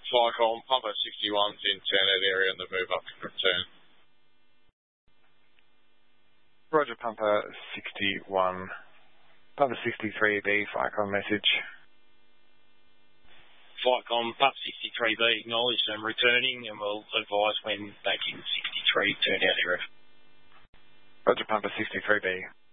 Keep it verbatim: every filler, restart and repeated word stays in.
Flycom, Pumper sixty-one's in turnout area and the move up can return. Roger, Pumper sixty-one. Pumper sixty-three B, Flycom message. Flightcom, Pup sixty-three B, acknowledged and returning, and will advise when back in sixty-three turnout area. Roger, Pumper sixty-three B.